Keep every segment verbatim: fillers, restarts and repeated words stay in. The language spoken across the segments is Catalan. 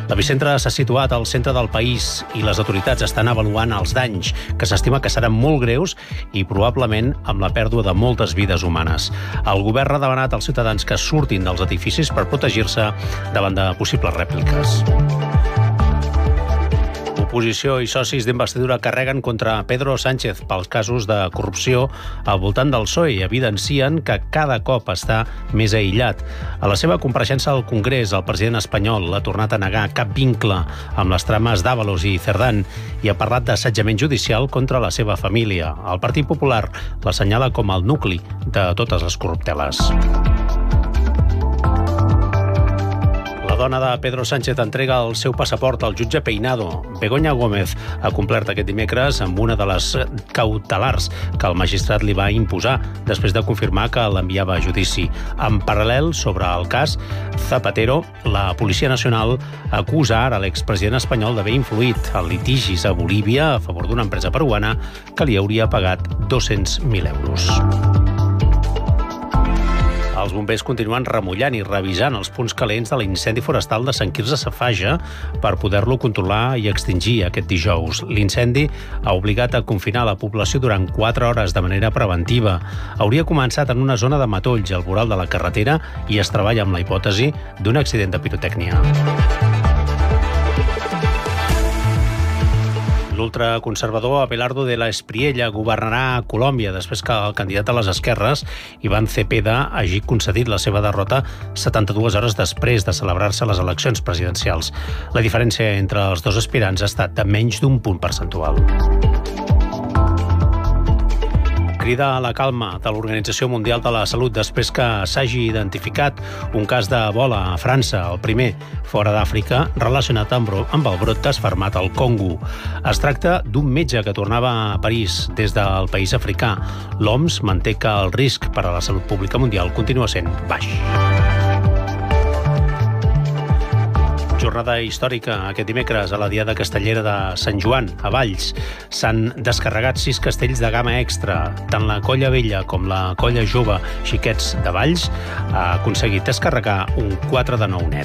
L'epicentre s'ha situat al centre del país i les autoritats estan avaluant els danys, que s'estima que seran molt greus i probablement amb la pèrdua de moltes vides humanes. El govern ha demanat als ciutadans que surtin dels edificis per protegir-se davant de possibles rèpliques. Oposició i socis d'investidura carreguen contra Pedro Sánchez pels casos de corrupció al voltant del P S O E i evidencien que cada cop està més aïllat. A la seva compareixença al Congrés, el president espanyol ha tornat a negar cap vincle amb les trames d'Ábalos i Cerdán i ha parlat d'assetjament judicial contra la seva família. El Partit Popular l'assenyala com el nucli de totes les corrupteles. La dona de Pedro Sánchez entrega el seu passaport al jutge Peinado. Begoña Gómez ha complert aquest dimecres amb una de les cautelars que el magistrat li va imposar després de confirmar que l'enviava a judici. En paral·lel, sobre el cas Zapatero, la Policia Nacional acusa ara l'expresident espanyol d'haver influït en litigis a Bolívia a favor d'una empresa peruana que li hauria pagat dos-cents mil euros. Els bombers continuen remullant i revisant els punts calents de l'incendi forestal de Sant Quirze Safaja per poder-lo controlar i extingir aquest dijous. L'incendi ha obligat a confinar la població durant quatre hores de manera preventiva. Hauria començat en una zona de matolls al voral de la carretera i es treballa amb la hipòtesi d'un accident de pirotècnia. L'ultraconservador Abelardo de la Espriella governarà a Colòmbia després que el candidat a les esquerres, Iván Cepeda, hagi concedit la seva derrota setanta-dues hores després de celebrar-se les eleccions presidencials. La diferència entre els dos aspirants ha estat de menys d'un punt percentual. Crida a la calma de l'Organització Mundial de la Salut després que s'hagi identificat un cas d'Ebola a França, el primer fora d'Àfrica, relacionat amb el brot desfermat al Congo. Es tracta d'un metge que tornava a París des del país africà. L'O M S manté que el risc per a la salut pública mundial continua sent baix. Jornada històrica aquest dimecres a la Diada Castellera de Sant Joan, a Valls. S'han descarregat sis castells de gamma extra. Tant la Colla Vella com la Colla Jove Xiquets de Valls ha aconseguit descarregar un quatre de nou net.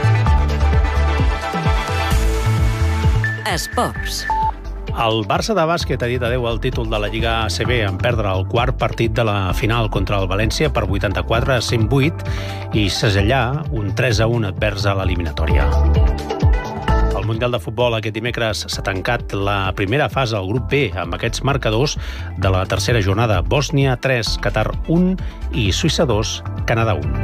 Esports. El Barça de bàsquet ha dit adeu al títol de la Lliga A C B en perdre el quart partit de la final contra el València per vuitanta-quatre a cent vuit i segellar un tres a un advers a l'eliminatòria. Al Mundial de Futbol aquest dimecres s'ha tancat la primera fase al grup B amb aquests marcadors de la tercera jornada: Bòsnia tres, Qatar un i Suïssa dos, Canadà un.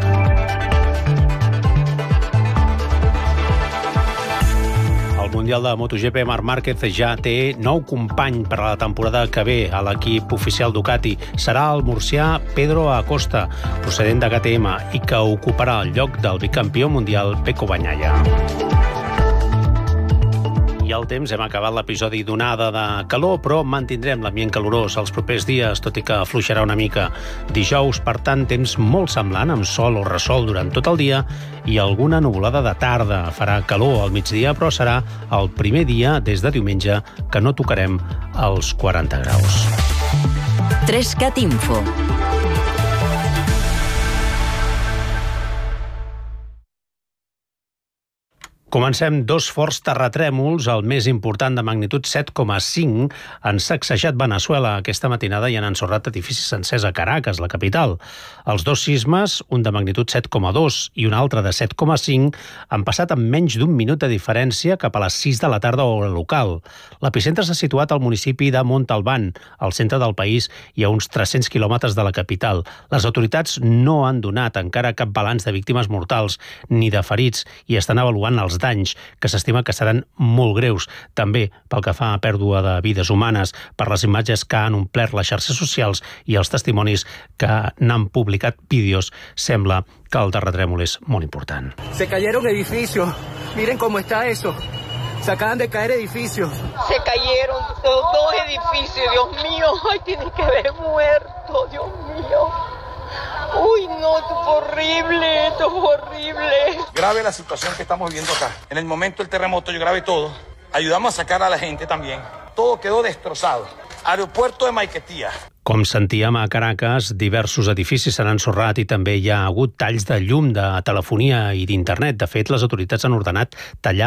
El Mundial de MotoGP, Marc Márquez ja té nou company per a la temporada que ve a l'equip oficial Ducati. Serà el murcià Pedro Acosta, procedent de K T M, i que ocuparà el lloc del bicampió mundial Pecco Bagnaia. I al temps hem acabat l'episodi d'onada de calor, però mantindrem l'ambient calorós els propers dies, tot i que afluixarà una mica. Dijous, per tant, temps molt semblant, amb sol o ressol durant tot el dia i alguna nuvolada de tarda. Farà calor al migdia, però serà el primer dia des de diumenge que no tocarem els quaranta graus. Trescat Info. Comencem. Dos forts terratrèmols, el més important de magnitud set coma cinc, han sacsejat Veneçuela aquesta matinada i han ensorrat edificis sencers a Caracas, la capital. Els dos sismes, un de magnitud set coma dos i un altre de set coma cinc, han passat amb menys d'un minut de diferència cap a les sis de la tarda hora local. L'epicentre s'ha situat al municipi de Montalbán, al centre del país i a uns tres-cents quilòmetres de la capital. Les autoritats no han donat encara cap balanç de víctimes mortals ni de ferits i estan avaluant els danys, que s'estima que seran molt greus, també pel que fa a pèrdua de vides humanes, per les imatges que han omplert les xarxes socials i els testimonis que n'han publicat vídeos. Sembla que el terratrèmol és molt important. Se cayeron edificios. Miren cómo está eso. Se acaban de caer edificios. Se cayeron los dos edificios. Dios mío, ay, tienen que haber muerto. Dios mío. Uy, no, esto fue horrible, esto fue horrible. Grave la situación que estamos viviendo acá. En el momento del terremoto yo grabé todo. Ayudamos a sacar a la gente también. Todo quedó destrozado. Aeropuerto de Maiquetía. Com sentíem a Caracas, diversos edificis s'han ensorrat i també hi ha hagut talls de llum, de telefonia i d'internet. De fet, les autoritats han ordenat tallar